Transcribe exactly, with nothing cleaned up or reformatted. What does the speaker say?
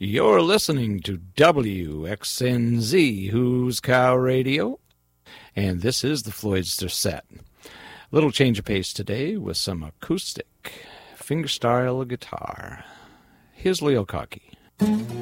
You're listening to W X N Z, Who's Cow Radio, and this is the Floydster set. Little change of pace today with some acoustic fingerstyle guitar. Here's Leo Cocky.